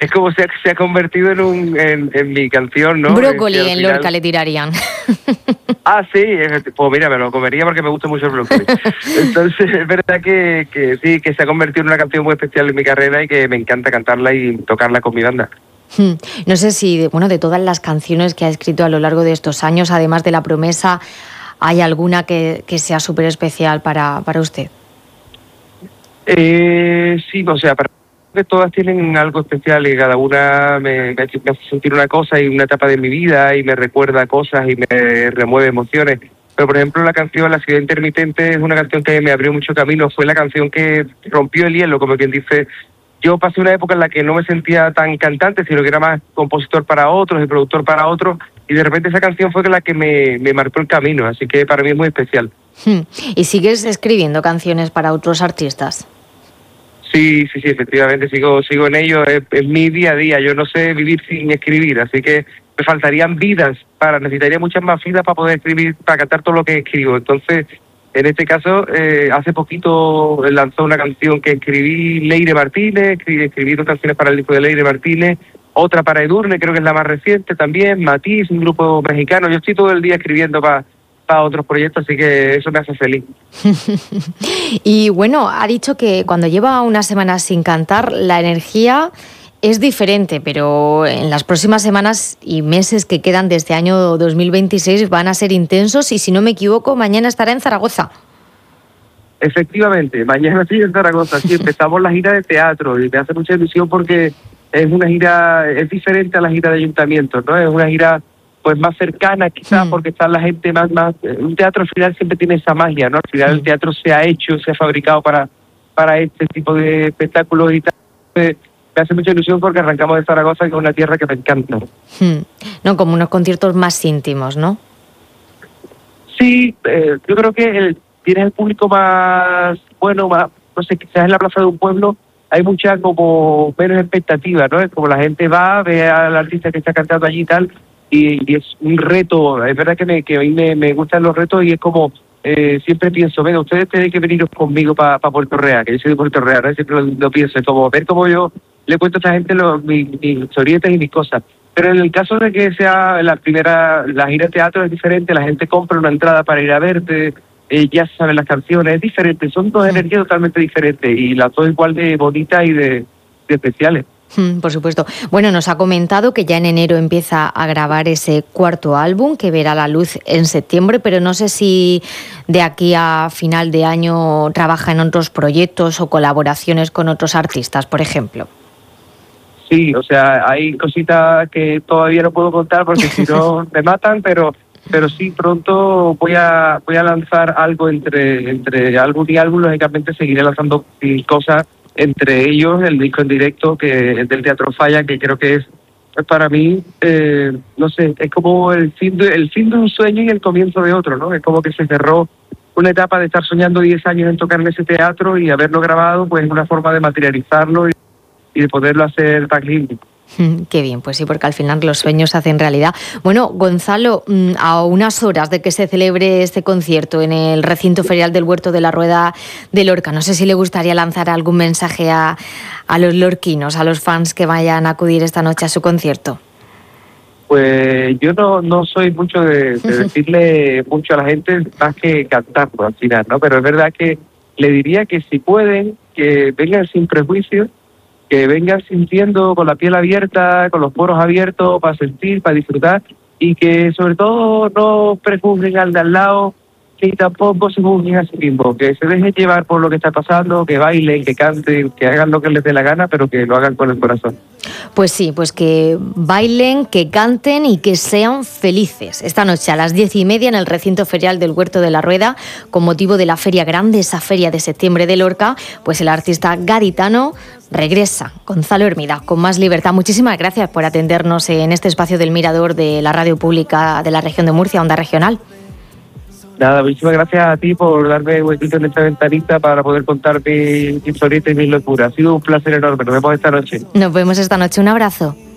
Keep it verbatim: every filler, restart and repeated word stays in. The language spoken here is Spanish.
es como se ha, se ha convertido en un en, en mi canción, ¿no? Brócoli es que en final... Lorca le tirarían. Ah, sí, pues mira, me lo comería porque me gusta mucho el brócoli. Entonces, es verdad que, que sí, que se ha convertido en una canción muy especial en mi carrera y que me encanta cantarla y tocarla con mi banda. No sé si, bueno, de todas las canciones que ha escrito a lo largo de estos años, además de La Promesa, ¿hay alguna que, que sea súper especial para, para usted? Eh, sí, o sea, para que todas tienen algo especial y cada una me, me hace sentir una cosa y una etapa de mi vida y me recuerda cosas y me remueve emociones. Pero, por ejemplo, la canción La Ciudad Intermitente es una canción que me abrió mucho camino. Fue la canción que rompió el hielo, como quien dice. Yo pasé una época en la que no me sentía tan cantante, sino que era más compositor para otros y productor para otros. Y de repente esa canción fue la que me, me marcó el camino. Así que para mí es muy especial. ¿Y sigues escribiendo canciones para otros artistas? Sí, sí, sí, efectivamente, sigo sigo en ello, es, es mi día a día, yo no sé vivir sin escribir, así que me faltarían vidas, para necesitaría muchas más vidas para poder escribir, para cantar todo lo que escribo. Entonces, en este caso, eh, hace poquito lanzó una canción que escribí Leire Martínez, escribí, escribí dos canciones para el disco de Leire Martínez, otra para Edurne, creo que es la más reciente también, Matiz, un grupo mexicano. Yo estoy todo el día escribiendo para... a otros proyectos, así que eso me hace feliz. Y bueno, ha dicho que cuando lleva unas semanas sin cantar, la energía es diferente, pero en las próximas semanas y meses que quedan de este año dos mil veintiséis van a ser intensos y, si no me equivoco, mañana estará en Zaragoza. Efectivamente, mañana sí en Zaragoza, sí, empezamos la gira de teatro y me hace mucha ilusión porque es una gira, es diferente a la gira de ayuntamientos, ¿no? Es una gira pues más cercana quizás, mm. porque está la gente más, más... Un teatro al final siempre tiene esa magia, ¿no? Al final mm. el teatro se ha hecho, se ha fabricado para, para este tipo de espectáculos y tal. Me hace mucha ilusión porque arrancamos de Zaragoza, que es una tierra que me encanta. Mm. No, como unos conciertos más íntimos, ¿no? Sí, eh, yo creo que el, tienes el público más, bueno, más, no sé, quizás en la plaza de un pueblo hay mucha como menos expectativa, ¿no? Es como la gente va, ve al artista que está cantando allí y tal, Y, y es un reto. Es verdad que, me, que a mí me, me gustan los retos y es como, eh, siempre pienso, venga, ustedes tienen que venir conmigo para pa Puerto Real, que yo soy de Puerto Real, ¿no? Siempre lo, lo pienso, es como ver cómo yo le cuento a esta gente los, mis, mis historietas y mis cosas. Pero en el caso de que sea la primera, la gira de teatro es diferente, la gente compra una entrada para ir a verte, eh, ya saben las canciones, es diferente, son dos energías totalmente diferentes y las dos igual de bonitas y de, de especiales. Por supuesto. Bueno, nos ha comentado que ya en enero empieza a grabar ese cuarto álbum que verá la luz en septiembre, pero no sé si de aquí a final de año trabaja en otros proyectos o colaboraciones con otros artistas, por ejemplo. Sí, o sea, hay cositas que todavía no puedo contar porque si no me matan, pero pero sí, pronto voy a voy a lanzar algo entre entre álbum y álbum. Lógicamente seguiré lanzando cosas, entre ellos el disco en directo que es del Teatro Falla, que creo que es para mí, eh, no sé, es como el fin de, el fin de un sueño y el comienzo de otro, ¿no? Es como que se cerró una etapa de estar soñando diez años en tocar en ese teatro y haberlo grabado, pues es una forma de materializarlo y, y de poderlo hacer tangible. Qué bien, pues sí, porque al final los sueños se hacen realidad. Bueno, Gonzalo, a unas horas de que se celebre este concierto en el recinto ferial del Huerto de la Rueda de Lorca, no sé si le gustaría lanzar algún mensaje a, a los lorquinos, a los fans que vayan a acudir esta noche a su concierto. Pues yo no no soy mucho de, de decirle mucho a la gente, más que cantar por al final, ¿no? Pero es verdad que le diría que si pueden, que vengan sin prejuicios, que vengan sintiendo con la piel abierta, con los poros abiertos, para sentir, para disfrutar, y que sobre todo no prejuzguen al de al lado, ni tampoco se juzguen a sí mismos, que se dejen llevar por lo que está pasando, que bailen, que canten, que hagan lo que les dé la gana, pero que lo hagan con el corazón. Pues sí, pues que bailen, que canten y que sean felices. Esta noche a las diez y media en el recinto ferial del Huerto de la Rueda, con motivo de la Feria Grande, esa feria de septiembre de Lorca, pues el artista gaditano regresa, Gonzalo Hermida, con más libertad. Muchísimas gracias por atendernos en este espacio del Mirador de la Radio Pública de la región de Murcia, Onda Regional. Nada, muchísimas gracias a ti por darme un huequito en esta ventanita para poder contar mi historieta y mis locuras. Ha sido un placer enorme. Nos vemos esta noche. Nos vemos esta noche. Un abrazo.